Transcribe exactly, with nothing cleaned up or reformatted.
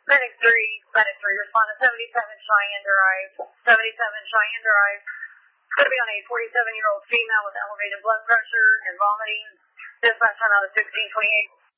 Medic three, Medic three, respond to seventy-seven Cheyenne Drive. seventy-seven Cheyenne Drive. Could be on a forty-seven-year-old female with elevated blood pressure and vomiting. Dispatch on out of sixteen twenty-eight.